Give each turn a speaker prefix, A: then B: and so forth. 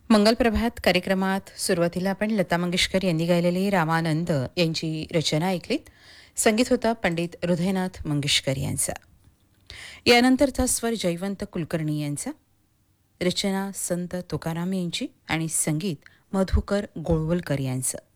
A: मंगलप्रभात कार्यक्रमात सुरुवातीला आपण लता मंगेशकर यांनी गायलेली रामानंद यांची रचना ऐकलीत. संगीत होता पंडित हृदयनाथ मंगेशकर यांचा. यानंतरचा स्वर जयवंत कुलकर्णी यांचा, रचना संत तुकाराम यांची आणि संगीत मधुकर गोळवलकर यांचं.